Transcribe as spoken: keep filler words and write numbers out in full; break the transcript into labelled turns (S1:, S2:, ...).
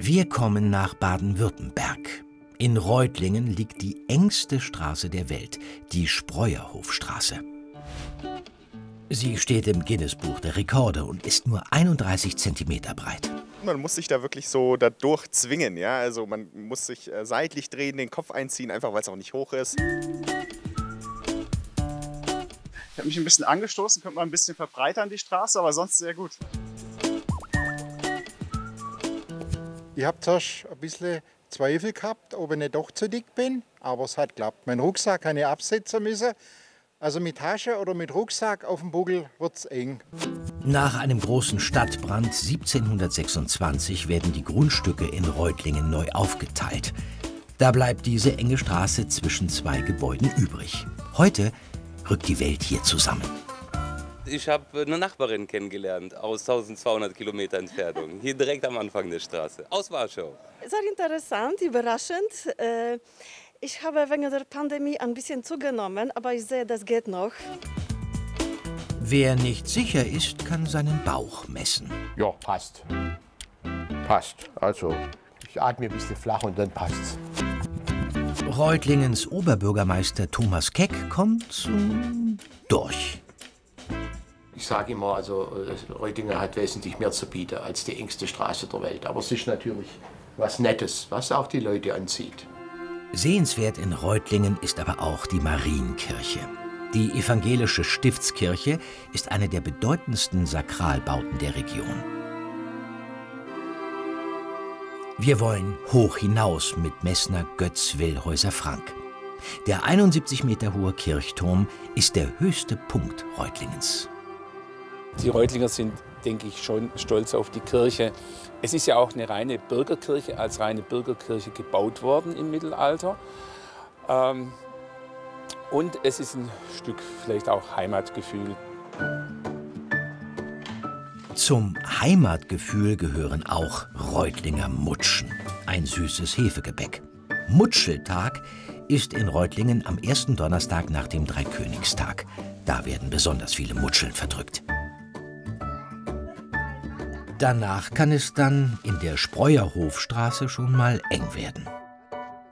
S1: Wir kommen nach Baden-Württemberg. In Reutlingen liegt die engste Straße der Welt, die Spreuerhofstraße. Sie steht im Guinness-Buch der Rekorde und ist nur einunddreißig Zentimeter breit.
S2: Man muss sich da wirklich so dadurch zwingen, ja. Also man muss sich äh, seitlich drehen, den Kopf einziehen, einfach weil es auch nicht hoch ist.
S3: Ich habe mich ein bisschen angestoßen, könnte man ein bisschen verbreitern die Straße, aber sonst sehr gut.
S4: Ich habe zuerst ein bisschen Zweifel gehabt, ob ich nicht doch zu dick bin, aber es hat geklappt. Mein Rucksack kann ich absetzen müssen. Also mit Tasche oder mit Rucksack auf dem Buckel wird es eng.
S1: Nach einem großen Stadtbrand siebzehnhundertsechsundzwanzig werden die Grundstücke in Reutlingen neu aufgeteilt. Da bleibt diese enge Straße zwischen zwei Gebäuden übrig. Heute rückt die Welt hier zusammen.
S5: Ich habe eine Nachbarin kennengelernt aus tausendzweihundert Kilometer Entfernung, hier direkt am Anfang der Straße, aus Warschau.
S6: Sehr interessant, überraschend. Ich habe wegen der Pandemie ein bisschen zugenommen, aber ich sehe, das geht noch.
S1: Wer nicht sicher ist, kann seinen Bauch messen.
S7: Ja, passt. Passt. Also, ich atme ein bisschen flach und dann passt's.
S1: Reutlingens Oberbürgermeister Thomas Keck kommt ähm, durch.
S7: Ich sage immer, also Reutlingen hat wesentlich mehr zu bieten als die engste Straße der Welt. Aber es ist natürlich was Nettes, was auch die Leute anzieht.
S1: Sehenswert in Reutlingen ist aber auch die Marienkirche. Die evangelische Stiftskirche ist eine der bedeutendsten Sakralbauten der Region. Wir wollen hoch hinaus mit Messner Götz Willhäuser-Frank. Der einundsiebzig Meter hohe Kirchturm ist der höchste Punkt Reutlingens.
S8: Die Reutlinger sind, denke ich, schon stolz auf die Kirche. Es ist ja auch eine reine Bürgerkirche, als reine Bürgerkirche gebaut worden im Mittelalter. Ähm, und es ist ein Stück vielleicht auch Heimatgefühl.
S1: Zum Heimatgefühl gehören auch Reutlinger Mutschen, ein süßes Hefegebäck. Mutscheltag ist in Reutlingen am ersten Donnerstag nach dem Dreikönigstag. Da werden besonders viele Mutscheln verdrückt. Danach kann es dann in der Spreuerhofstraße schon mal eng werden.